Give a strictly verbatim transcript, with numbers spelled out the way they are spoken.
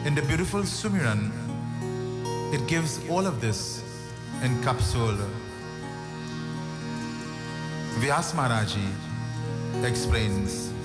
In the beautiful Sumiran, it gives all of this in capsule. Vyas Maharaji explains,